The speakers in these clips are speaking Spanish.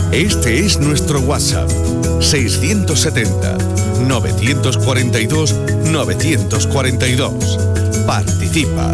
Este es nuestro WhatsApp, 670-942-942. Participa.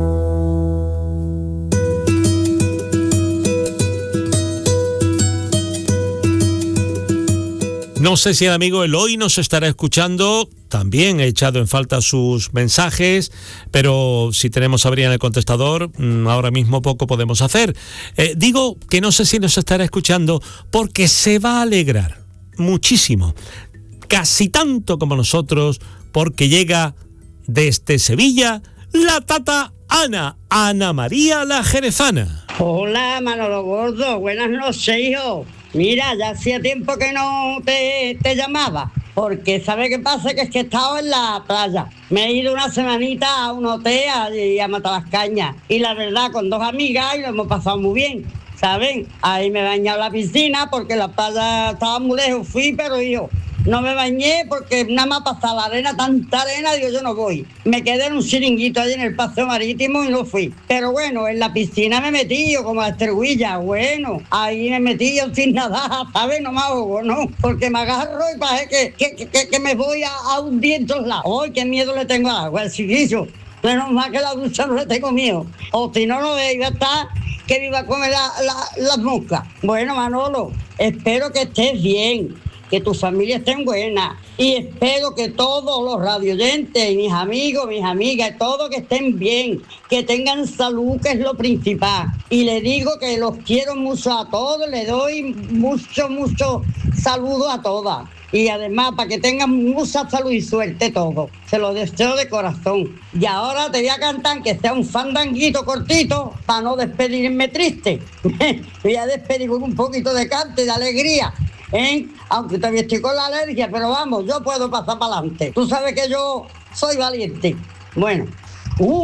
No sé si el amigo Eloy nos estará escuchando, también he echado en falta sus mensajes, pero si tenemos a Bri en el contestador, ahora mismo poco podemos hacer. Digo que no sé si nos estará escuchando porque se va a alegrar muchísimo, casi tanto como nosotros, porque llega desde Sevilla la tata Ana María la Jerezana. Hola, Manolo Gordo, buenas noches, hijo. Mira, ya hacía tiempo que no te llamaba, porque ¿sabe qué pasa? Que es que he estado en la playa. Me he ido una semanita a un hotel a Matalascañas. Y la verdad, con 2 amigas y lo hemos pasado muy bien, ¿saben? Ahí me he bañado en la piscina porque la playa estaba muy lejos. Fui, pero yo no me bañé porque nada más pasaba la arena, tanta arena, digo, yo no voy. Me quedé en un chiringuito allí en el paseo marítimo y no fui. Pero bueno, en la piscina me metí yo como a esterguilla, bueno, ahí me metí yo sin nadar, ¿sabes? No me ahogo, ¿no? Porque me agarro y parece que me voy a hundir en todos lados. ¡Ay, qué miedo le tengo al agua, el chiquillo! Menos mal que la ducha no le tengo miedo. O si no, no iba a estar que me iba a comer las moscas. Bueno, Manolo, espero que estés bien, que tu familia esté buena, y espero que todos los radioyentes y mis amigos, mis amigas, todos que estén bien, que tengan salud, que es lo principal. Y le digo que los quiero mucho a todos, le doy mucho saludo a todas. Y además, para que tengan mucha salud y suerte todos. Se lo deseo de corazón. Y ahora te voy a cantar que sea un fandanguito cortito para no despedirme triste. Me voy a despedir con un poquito de cante, de alegría. Aunque todavía estoy con la alergia, pero vamos, yo puedo pasar para adelante. Tú sabes que yo soy valiente. Bueno,